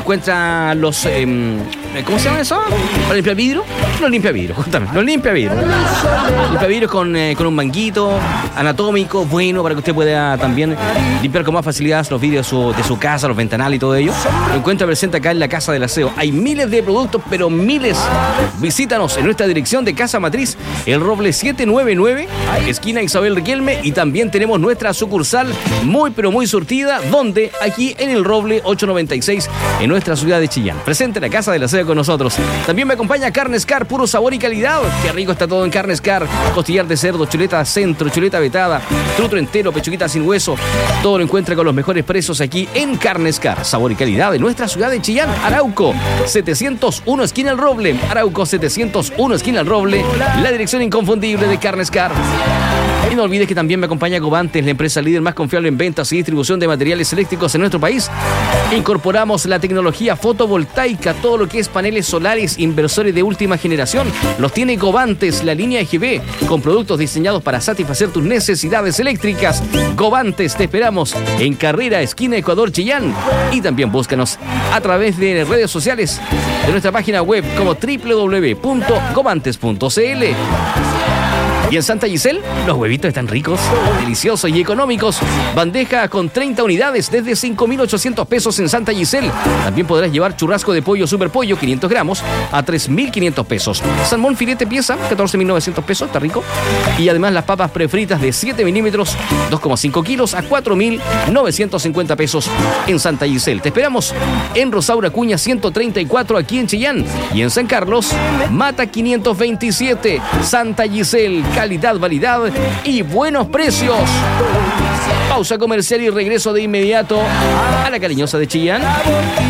Encuentra los... ¿cómo se llama eso? ¿Para limpiar vidrio? Los limpia vidrio, justamente. Los limpia vidrio. Limpia vidrio con un manguito anatómico, bueno, para que usted pueda también limpiar con más facilidad los vidrios de su casa, los ventanales y todo ello. Lo encuentra presente acá en la Casa del Aseo. Hay miles de productos, pero miles. Visítanos en nuestra dirección de Casa Matriz, El Roble 799, esquina Isabel Riquelme, y también tenemos nuestra sucursal muy, pero muy surtida, donde aquí en El Roble 896, en nuestra ciudad de Chillán. Presente en la Casa del Aseo con nosotros. También me acompaña Carnes Car, puro sabor y calidad. Qué rico está todo en Carnes Car. Costillar de cerdo, chuleta centro, chuleta vetada, trutro entero, pechuguita sin hueso. Todo lo encuentra con los mejores precios aquí en Carnes Car. Sabor y calidad de nuestra ciudad de Chillán. Arauco 701, esquina El Roble. Arauco 701, esquina El Roble. La dirección inconfundible de Carnes Car. Y no olvides que también me acompaña Covantes, la empresa líder más confiable en ventas y distribución de materiales eléctricos en nuestro país. Incorporamos la tecnología fotovoltaica, todo lo que es paneles solares, inversores de última generación. Los tiene Covantes, la línea EGB, con productos diseñados para satisfacer tus necesidades eléctricas. Covantes, te esperamos en Carrera, esquina Ecuador, Chillán. Y también búscanos a través de redes sociales de nuestra página web como www.covantes.cl. Y en Santa Giselle, los huevitos están ricos, deliciosos y económicos. Bandeja con 30 unidades desde 5.800 pesos en Santa Giselle. También podrás llevar churrasco de pollo super pollo, 500 gramos, a 3.500 pesos. Salmón filete pieza, 14.900 pesos, está rico. Y además las papas prefritas de 7 milímetros, 2,5 kilos, a 4.950 pesos en Santa Giselle. Te esperamos en Rosaura Acuña 134, aquí en Chillán. Y en San Carlos, Mata 527, Santa Giselle. Calidad, validad y buenos precios. Pausa comercial y regreso de inmediato a la cariñosa de Chillán.